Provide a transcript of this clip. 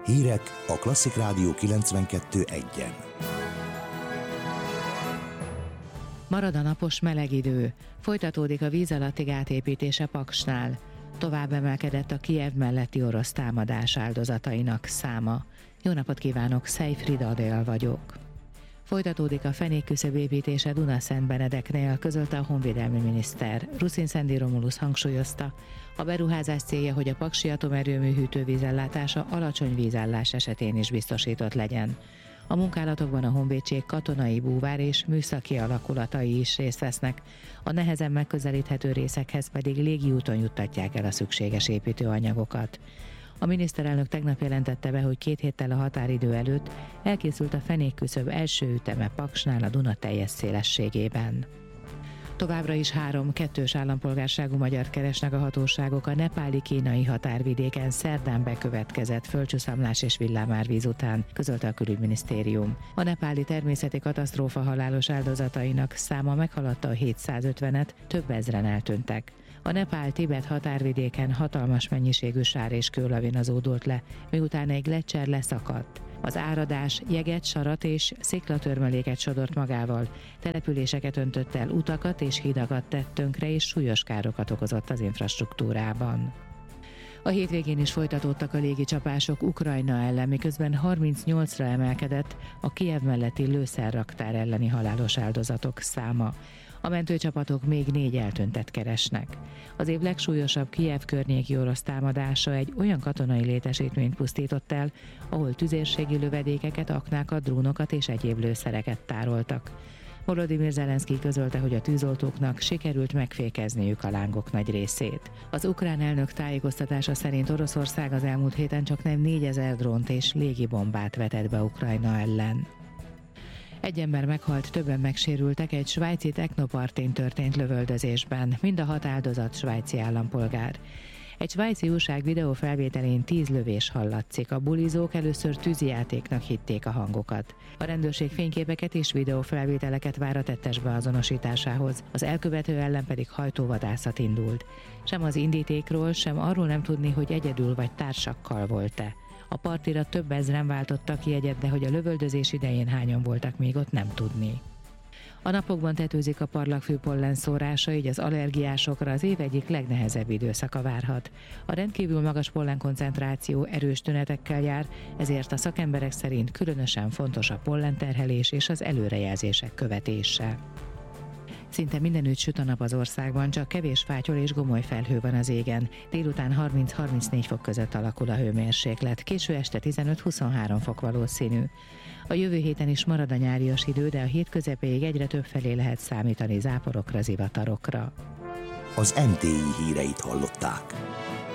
Hírek a Klasszik Rádió 92.1-en. Marad a napos meleg idő. Folytatódik a víz alatti gát építése Paksnál. Tovább emelkedett a Kijev melletti orosz támadás áldozatainak száma. Jó napot kívánok, Szejfrid Adél vagyok. Folytatódik a fenékküszöb építése Dunaszentbenedeknél, közölte a honvédelmi miniszter. Ruszin-Szendi Romulus hangsúlyozta, a beruházás célja, hogy a paksi atomerőmű hűtővízellátása alacsony vízállás esetén is biztosított legyen. A munkálatokban a honvédség katonai, búvár és műszaki alakulatai is részt vesznek, a nehezen megközelíthető részekhez pedig légiúton juttatják el a szükséges építőanyagokat. A miniszterelnök tegnap jelentette be, hogy 2 héttel a határidő előtt elkészült a fenékküszöb első üteme Paksnál a Duna teljes szélességében. Továbbra is 3 kettős állampolgárságú magyart keresnek a hatóságok a nepáli-kínai határvidéken szerdán bekövetkezett földcsúszamlás és villámárvíz után, közölte a külügyminisztérium. A nepáli természeti katasztrófa halálos áldozatainak száma meghaladta a 750-et, több ezren eltűntek. A Nepál-Tibet határvidéken hatalmas mennyiségű sár és kőlavina zúdult le, miután egy gleccser leszakadt. Az áradás jeget, sarat és sziklatörmeléket sodort magával, településeket öntött el, utakat és hidakat tett tönkre és súlyos károkat okozott az infrastruktúrában. A hétvégén is folytatódtak a légicsapások Ukrajna ellen, miközben 38-ra emelkedett a Kijev melletti lőszerraktár elleni halálos áldozatok száma. A mentőcsapatok még 4 eltűntet keresnek. Az év legsúlyosabb Kijev környéki orosz támadása egy olyan katonai létesítményt pusztított el, ahol tüzérségi lövedékeket, aknákat, drónokat és egyéb lőszereket tároltak. Volodymyr Zelenszkij közölte, hogy a tűzoltóknak sikerült megfékezniük a lángok nagy részét. Az ukrán elnök tájékoztatása szerint Oroszország az elmúlt héten csaknem 4000 drónt és légibombát vetett be Ukrajna ellen. Egy ember meghalt, többen megsérültek egy svájci technopartin történt lövöldözésben, mind a 6 áldozat svájci állampolgár. Egy svájci újság videófelvételén 10 lövés hallatszik, a bulizók először tűzijátéknak hitték a hangokat. A rendőrség fényképeket és videófelvételeket vár a tettes beazonosításához, az elkövető ellen pedig hajtóvadászat indult. Sem az indítékról, sem arról nem tudni, hogy egyedül vagy társakkal volt-e. A partira több ezren váltottak ki jegyet, de hogy a lövöldözés idején hányan voltak még ott, nem tudni. A napokban tetőzik a parlagfű pollenszórása, így az allergiásokra az év egyik legnehezebb időszaka várhat. A rendkívül magas pollenkoncentráció erős tünetekkel jár, ezért a szakemberek szerint különösen fontos a pollenterhelés és az előrejelzések követése. Szinte mindenütt süt a nap az országban, csak kevés fátyol és gomoly felhő van az égen. Délután 30-34 fok között alakul a hőmérséklet, késő este 15-23 fok valószínű. A jövő héten is marad a nyárias idő, de a hét közepéig egyre több felé lehet számítani záporokra, zivatarokra. Az MTI híreit hallották.